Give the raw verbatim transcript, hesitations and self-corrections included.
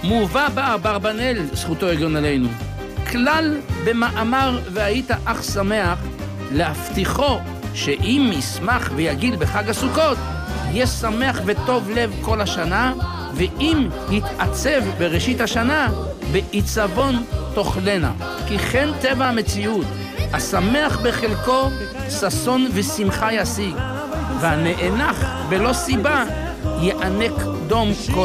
מובא בה ברבנאל, זכותו יגן עלינו, כלל במאמר והיית אך שמח, להבטיחו שאם ישמח ויגיל בחג הסוכות, יהיה שמח וטוב לב כל השנה, ואם יתעצב בראשית השנה, בעיצבון תאכלנה. כי כן טבע המציאות, השמח בחלקו, ששון ושמחה ישיג, והנאנח בלא סיבה, יענק דום כל